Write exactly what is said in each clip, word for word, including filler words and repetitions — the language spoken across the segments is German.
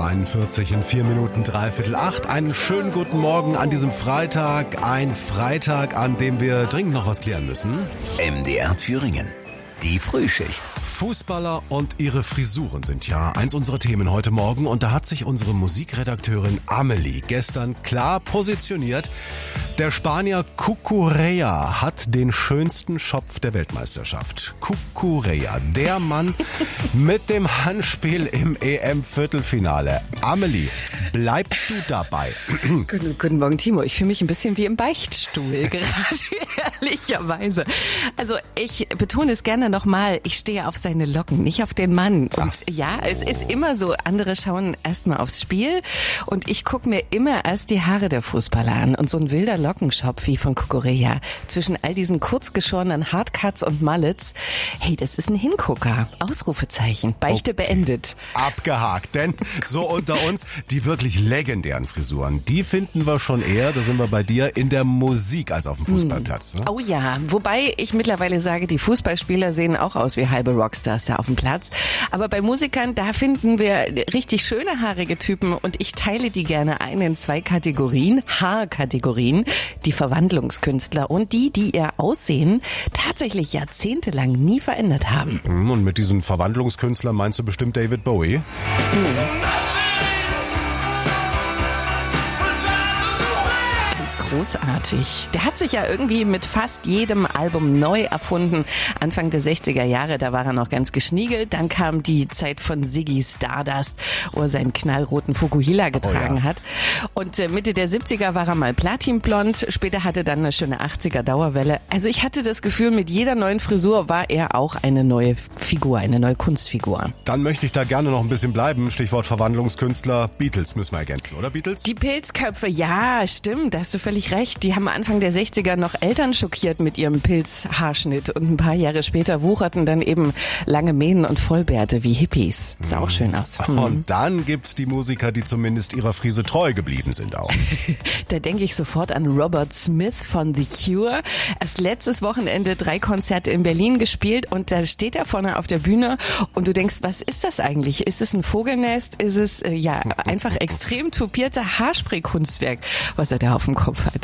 einundvierzig in vier Minuten dreiviertel acht. Einen schönen guten Morgen an diesem Freitag. Ein Freitag, an dem wir dringend noch was klären müssen. M D R Thüringen. Die Frühschicht. Fußballer und ihre Frisuren sind ja eins unserer Themen heute Morgen. Und da hat sich unsere Musikredakteurin Amelie gestern klar positioniert. Der Spanier Cucurella hat den schönsten Schopf der Weltmeisterschaft. Cucurella, der Mann mit dem Handspiel im E M-Viertelfinale. Amelie, bleibst du dabei? Guten, guten Morgen, Timo. Ich fühle mich ein bisschen wie im Beichtstuhl gerade, ehrlicherweise. Also ich betone es gerne nochmal, ich stehe auf seine Locken, nicht auf den Mann. Und Was? ja, es ist immer so, andere schauen erstmal aufs Spiel und ich gucke mir immer erst die Haare der Fußballer an. Und so ein wilder Lockenschopf wie von Cucurella zwischen all diesen kurzgeschorenen Hardcuts und Mullets, hey, das ist ein Hingucker. Ausrufezeichen. Beichte okay. beendet. Abgehakt, denn so unter uns, die wirklich legendären Frisuren, die finden wir schon eher, da sind wir bei dir, in der Musik als auf dem Fußballplatz. Ne? Oh ja, wobei ich mittlerweile sage, die Fußballspieler sehen auch aus wie halbe Rockstars da auf dem Platz. Aber bei Musikern, da finden wir richtig schöne haarige Typen und ich teile die gerne ein in zwei Kategorien, Haarkategorien, die Verwandlungskünstler und die, die ihr Aussehen tatsächlich jahrzehntelang nie verändert haben. Und mit diesen Verwandlungskünstlern meinst du bestimmt David Bowie? Hm. Großartig. Der hat sich ja irgendwie mit fast jedem Album neu erfunden. Anfang der sechziger Jahre, da war er noch ganz geschniegelt. Dann kam die Zeit von Ziggy Stardust, wo er seinen knallroten Fukuhila getragen oh ja. hat. Und Mitte der siebziger war er mal platinblond. Später hatte dann eine schöne achtziger Dauerwelle. Also ich hatte das Gefühl, mit jeder neuen Frisur war er auch eine neue Figur, eine neue Kunstfigur. Dann möchte ich da gerne noch ein bisschen bleiben. Stichwort Verwandlungskünstler. Beatles müssen wir ergänzen, oder Beatles? Die Pilzköpfe, ja, stimmt. Da hast du völlig recht. Die haben Anfang der sechziger noch Eltern schockiert mit ihrem Pilzhaarschnitt und ein paar Jahre später wucherten dann eben lange Mähnen und Vollbärte wie Hippies. Sah auch schön aus. Hm. Und dann gibt's die Musiker, die zumindest ihrer Frise treu geblieben sind auch. Da denke ich sofort an Robert Smith von The Cure. Erst letztes Wochenende drei Konzerte in Berlin gespielt und da steht er vorne auf der Bühne und du denkst, was ist das eigentlich? Ist es ein Vogelnest? Ist es äh, ja einfach extrem tupierte Haarspray-Kunstwerk, was er da auf dem Kopf hat?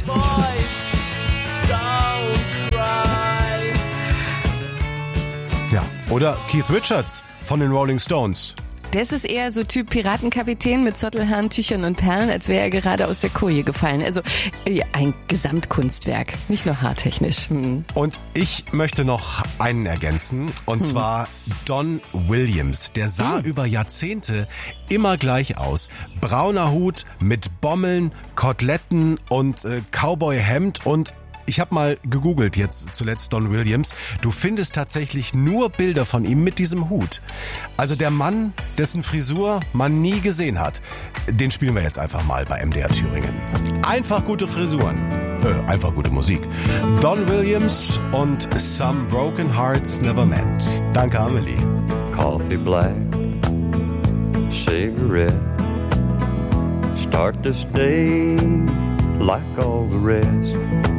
Ja, oder Keith Richards von den Rolling Stones. Das ist eher so Typ Piratenkapitän mit Zottelhaaren, Tüchern und Perlen, als wäre er gerade aus der Koje gefallen. Also ja, ein Gesamtkunstwerk, nicht nur haartechnisch. Hm. Und ich möchte noch einen ergänzen, und hm. zwar Don Williams. Der sah hm. über Jahrzehnte immer gleich aus. Brauner Hut mit Bommeln, Koteletten und äh, Cowboy-Hemd und ich habe mal gegoogelt jetzt zuletzt Don Williams. Du findest tatsächlich nur Bilder von ihm mit diesem Hut. Also der Mann, dessen Frisur man nie gesehen hat. Den spielen wir jetzt einfach mal bei M D R Thüringen. Einfach gute Frisuren. Äh, einfach gute Musik. Don Williams und Some Broken Hearts Never Meant. Danke, Amelie. Coffee black, cigarette. Start this day like all the rest.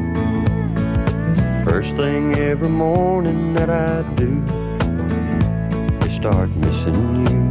First thing every morning that I do is start missing you.